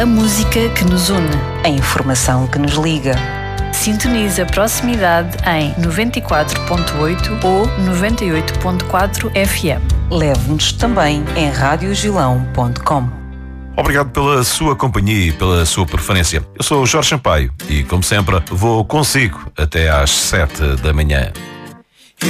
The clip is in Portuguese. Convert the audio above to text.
A música que nos une. A informação que nos liga. Sintoniza a proximidade em 94.8 ou 98.4 FM. Leve-nos também em radiogilão.com. Obrigado pela sua companhia e pela sua preferência. Eu sou o Jorge Sampaio e, como sempre, vou consigo até às 7 da manhã.